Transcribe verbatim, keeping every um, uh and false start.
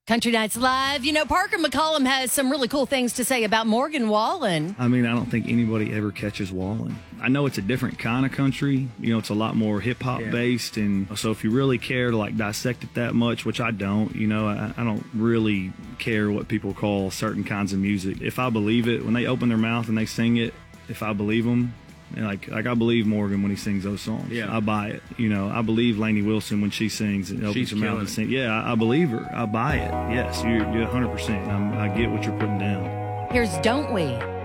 Country Nights Live. You know, Parker McCollum has some really cool things to say about Morgan Wallen. I mean, I don't think anybody ever catches Wallen. I know it's a different kind of country. You know, it's a lot more hip-hop yeah. based. And so if you really care to, like, dissect it that much, which I don't, you know, I, I don't really care what people call certain kinds of music. If I believe it, when they open their mouth and they sing it, if I believe them, and like, like I believe Morgan when he sings those songs. Yeah. I buy it. You know, I believe Lainey Wilson when she sings and opens her mouth and sings. Yeah, I, I believe her. I buy it. Yes, you're, you're one hundred percent. I'm, I get what you're putting down. Here's Don't We?